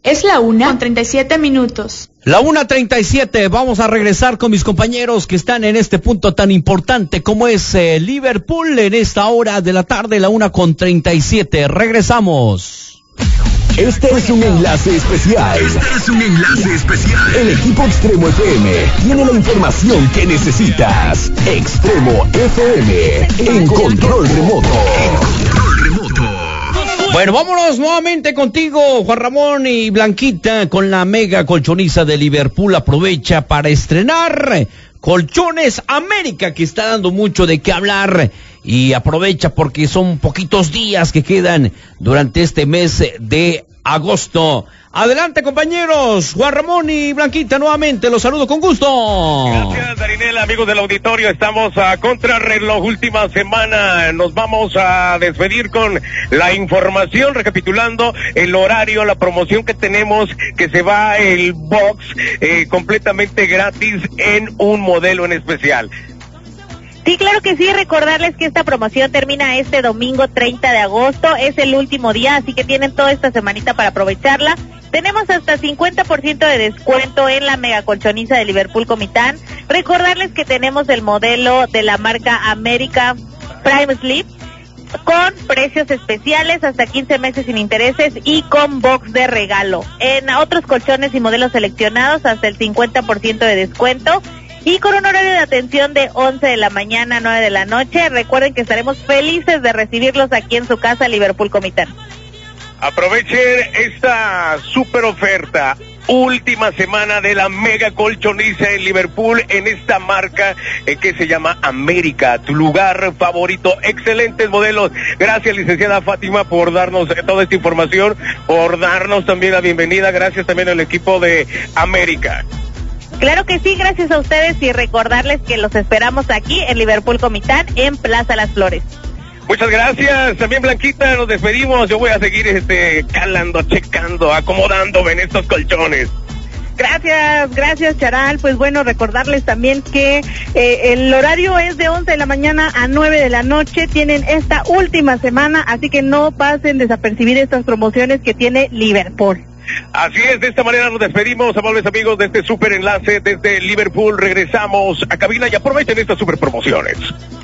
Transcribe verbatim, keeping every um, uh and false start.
Es la una con treinta y siete minutos. La una treinta y siete, vamos a regresar con mis compañeros que están en este punto tan importante como es eh, Liverpool en esta hora de la tarde, la una con treinta y siete. Regresamos. Este es un enlace especial. Este es un enlace especial. El equipo Extremo F M tiene la información que necesitas. Extremo F M en control remoto. En control remoto. Bueno, vámonos nuevamente contigo, Juan Ramón y Blanquita, con la mega colchoniza de Liverpool. Aprovecha para estrenar Colchones América, que está dando mucho de qué hablar. Y aprovecha porque son poquitos días que quedan durante este mes de agosto. Adelante, compañeros. Juan Ramón y Blanquita, nuevamente los saludo con gusto. Gracias, Darinela, amigos del auditorio. Estamos a contrarreloj, última semana. Nos vamos a despedir con la información, recapitulando el horario, la promoción que tenemos, que se va el box eh, completamente gratis en un modelo en especial. Sí, claro que sí, recordarles que esta promoción termina este domingo treinta de agosto, es el último día, así que tienen toda esta semanita para aprovecharla. Tenemos hasta cincuenta por ciento de descuento en la mega colchoniza de Liverpool Comitán. Recordarles que tenemos el modelo de la marca América Prime Sleep con precios especiales, hasta quince meses sin intereses y con box de regalo. En otros colchones y modelos seleccionados hasta el cincuenta por ciento de descuento. Y con un horario de atención de once de la mañana a nueve de la noche. Recuerden que estaremos felices de recibirlos aquí en su casa, Liverpool Comitán. Aprovechen esta super oferta. Última semana de la mega colchoniza en Liverpool, en esta marca eh, que se llama América, tu lugar favorito. Excelentes modelos. Gracias, licenciada Fátima, por darnos eh, toda esta información, por darnos también la bienvenida. Gracias también al equipo de América. Claro que sí, gracias a ustedes, y recordarles que los esperamos aquí en Liverpool Comitán, en Plaza Las Flores. Muchas gracias, también Blanquita, nos despedimos. Yo voy a seguir este calando, checando, acomodándome en estos colchones. Gracias, gracias Charal. Pues bueno, recordarles también que eh, el horario es de once de la mañana a nueve de la noche. Tienen esta última semana, así que no pasen desapercibir estas promociones que tiene Liverpool. Así es, de esta manera nos despedimos, amables amigos, de este super enlace desde Liverpool. Regresamos a cabina y aprovechen estas super promociones.